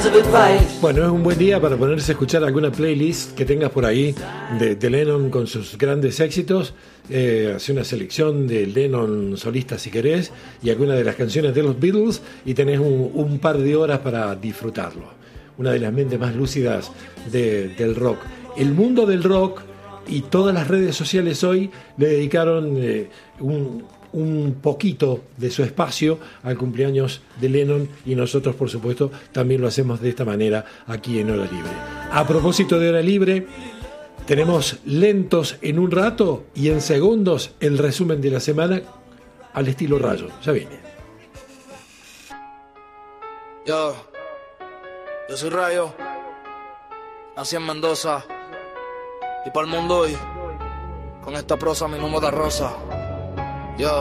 Bueno, es un buen día para ponerse a escuchar alguna playlist que tengas por ahí de Lennon con sus grandes éxitos. Hace una selección de Lennon solista si querés y alguna de las canciones de los Beatles y tenés un par de horas para disfrutarlo. Una de las mentes más lúcidas del rock. El mundo del rock y todas las redes sociales hoy le dedicaron un poquito de su espacio al cumpleaños de Lennon y nosotros por supuesto también lo hacemos de esta manera aquí en Hora Libre. A propósito de Hora Libre, tenemos lentos en un rato y en segundos el resumen de la semana al estilo Rayo. Ya viene. Yo soy Rayo, nací en Mendoza y para el mundo hoy con esta prosa mi número de rosa.